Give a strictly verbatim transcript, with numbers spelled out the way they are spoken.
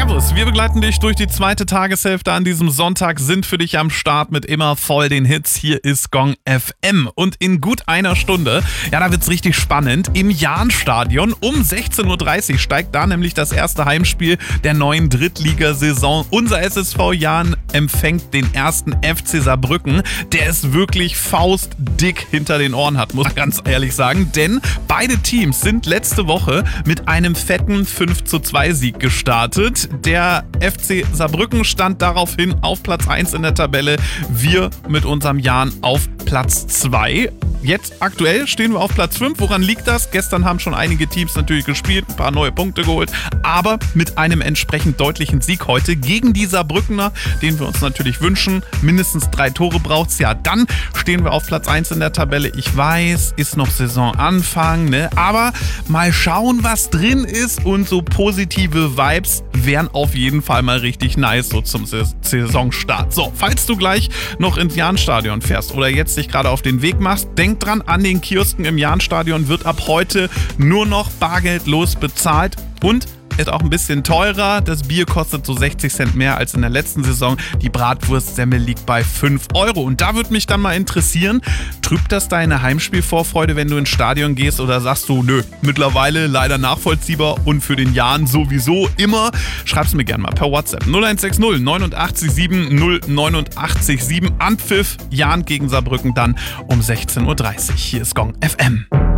Servus, wir begleiten dich durch die zweite Tageshälfte an diesem Sonntag, sind für dich am Start mit immer voll den Hits. Hier ist Gong F M und in gut einer Stunde, ja, da wird's richtig spannend, im Jahnstadion um sechzehn Uhr dreißig steigt da nämlich das erste Heimspiel der neuen Drittligasaison. Unser S S V Jahn empfängt den ersten F C Saarbrücken, der es wirklich faustdick hinter den Ohren hat, muss man ganz ehrlich sagen, denn beide Teams sind letzte Woche mit einem fetten fünf zu zwei Sieg gestartet. Der F C Saarbrücken stand daraufhin auf Platz eins in der Tabelle, wir mit unserem Jahn auf Platz zwei. Jetzt aktuell stehen wir auf Platz fünf. Woran liegt das? Gestern haben schon einige Teams natürlich gespielt, ein paar neue Punkte geholt, aber mit einem entsprechend deutlichen Sieg heute gegen die Saarbrückener, den wir uns natürlich wünschen. Mindestens drei Tore braucht's. Ja, dann stehen wir auf Platz eins in der Tabelle. Ich weiß, ist noch Saisonanfang, ne? Aber mal schauen, was drin ist, und so positive Vibes wären auf jeden Fall mal richtig nice so zum Saisonstart. So, falls du gleich noch ins Jahnstadion fährst oder jetzt dich gerade auf den Weg machst, denk dran, an den Kiosken im Jahnstadion wird ab heute nur noch bargeldlos bezahlt und ist auch ein bisschen teurer. Das Bier kostet so sechzig Cent mehr als in der letzten Saison. Die Bratwurstsemmel liegt bei fünf Euro. Und da würde mich dann mal interessieren, trübt das deine Heimspielvorfreude, wenn du ins Stadion gehst, oder sagst du, nö, mittlerweile leider nachvollziehbar und für den Jahn sowieso immer? Schreib's mir gerne mal per WhatsApp. null eins sechs null neun acht sieben null neun acht sieben. Anpfiff Jahn gegen Saarbrücken dann um sechzehn Uhr dreißig. Hier ist Gong F M.